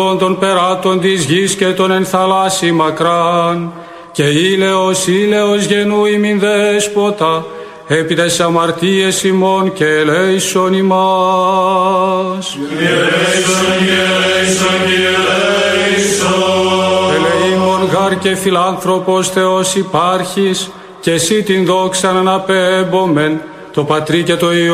των περάτων της γης και των εν θαλάσσι μακράν, και ήλαιος γενού ημιν δέσποτα, επί τες αμαρτίες ημών και ελέησον ημάς. Ελεήμων γάρ και φιλάνθρωπος Θεός υπάρχεις, και εσύ την δόξαν αναπέμπομεν, το Πατρί και το Υιό